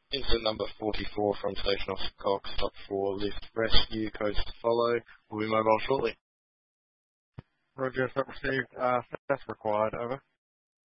Incident number 44 from Station Officer Cox, stop for lift rescue, codes to follow. Will be mobile shortly. Roger, stop received. That's required, over.